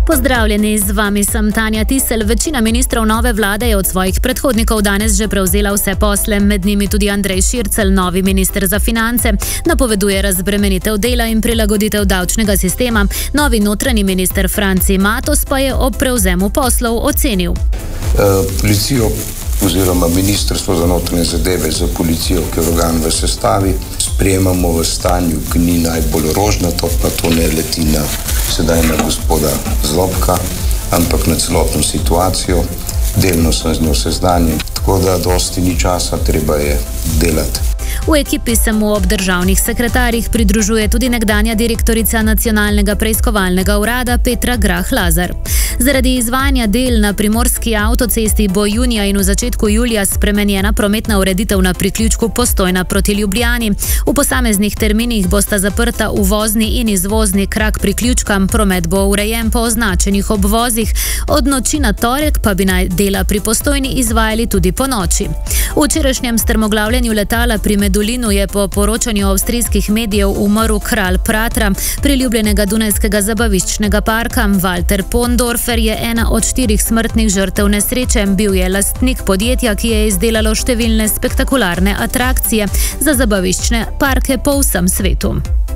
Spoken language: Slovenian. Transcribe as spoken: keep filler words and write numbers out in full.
Pozdravljeni, z vami sem Tanja Tisel. Večina ministrov nove vlade je od svojih predhodnikov danes že prevzela vse posle, med njimi tudi Andrej Šircelj, novi minister za finance. Napoveduje razbremenitev dela in prilagoditev davčnega sistema. Novi notranji minister Franci Matos pa je ob prevzemu poslov ocenil. Policijo oziroma Ministrstvo za notranje zadeve za policijo, ki je organ v sestavi, sprejemamo v stanju, ki ni najbolj rožnato, pa to ne leti na sedaj na gospoda Zlobka, ampak na celotno situacijo. Delno sem z njo seznanjen, tako da dosti ni časa, treba je delati. V ekipi se mu ob državnih sekretarjih pridružuje tudi nekdanja direktorica Nacionalnega preiskovalnega urada Petra Grah Lazar. Zaradi izvajanja del na primorski avtocesti bo junija in v začetku julija spremenjena prometna ureditev na priključku Postojna proti Ljubljani. V posameznih terminih bosta zaprta uvozni in izvozni krak priključka, promet bo urejen po označenih obvozih. Od noči na torek pa bi naj dela pri Postojni izvajali tudi po noči. V včerajšnjem strmoglavljanju letala pri Medulinu je po poročanju avstrijskih medijev umrl kralj Pratra, priljubljenega dunajskega zabaviščnega parka. Walter Pondorfer je ena od štirih smrtnih žrtev nesreče. Bil je lastnik podjetja, ki je izdelalo številne spektakularne atrakcije za zabaviščne parke po vsem svetu.